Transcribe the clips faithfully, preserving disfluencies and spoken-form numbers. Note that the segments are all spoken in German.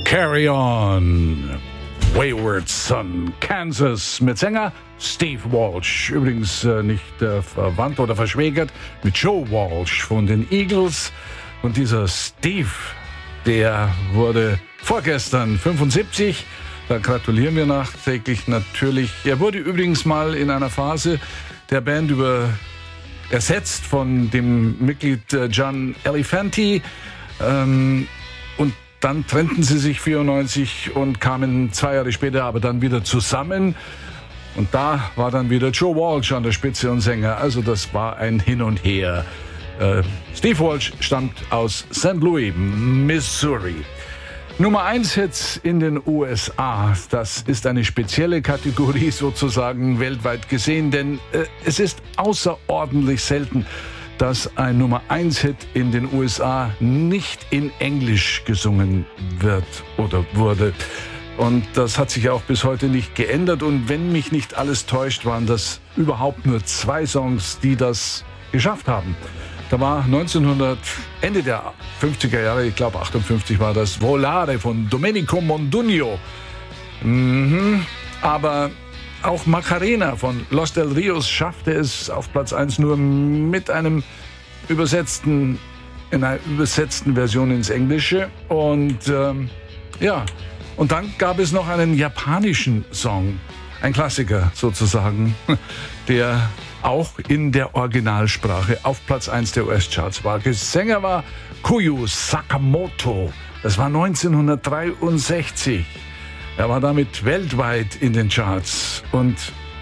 Carry On, Wayward Son, Kansas mit Sänger Steve Walsh. Übrigens äh, nicht äh, verwandt oder verschwägert mit Joe Walsh von den Eagles. Und dieser Steve, der wurde vorgestern fünfundsiebzig. Da gratulieren wir nachträglich natürlich. Er wurde übrigens mal in einer Phase der Band über ersetzt von dem Mitglied äh, John Elifanti. Ähm, und dann trennten sie sich vierundneunzig und kamen zwei Jahre später aber dann wieder zusammen. Und da war dann wieder Joe Walsh an der Spitze und Sänger. Also das war ein Hin und Her. Äh, Steve Walsh stammt aus Saint Louis, Missouri. Nummer eins Hits in den U S A, das ist eine spezielle Kategorie sozusagen weltweit gesehen, denn äh, es ist außerordentlich selten, dass ein Nummer eins Hit in den U S A nicht in Englisch gesungen wird oder wurde. Und das hat sich auch bis heute nicht geändert. Und wenn mich nicht alles täuscht, waren das überhaupt nur zwei Songs, die das geschafft haben. Da war neunzehnhundert, Ende der fünfziger Jahre, ich glaube achtundfünfzig war das, Volare von Domenico Modugno. Mhm. Aber auch Macarena von Los Del Rios schaffte es auf Platz eins nur mit einem übersetzten, in einer übersetzten Version ins Englische. Und ähm, ja, und dann gab es noch einen japanischen Song, ein Klassiker sozusagen, der auch in der Originalsprache auf Platz eins der U S-Charts war. Sänger war Koyu Sakamoto. Das war neunzehnhundertdreiundsechzig. Er war damit weltweit in den Charts. Und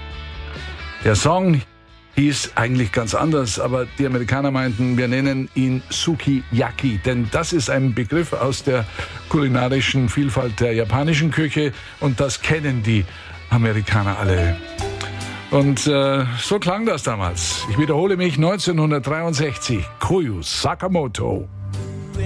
der Song hieß eigentlich ganz anders, aber die Amerikaner meinten, wir nennen ihn Sukiyaki, denn das ist ein Begriff aus der kulinarischen Vielfalt der japanischen Küche und das kennen die Amerikaner alle. Und äh, so klang das damals. Ich wiederhole mich, neunzehnhundertdreiundsechzig, Koyu Sakamoto.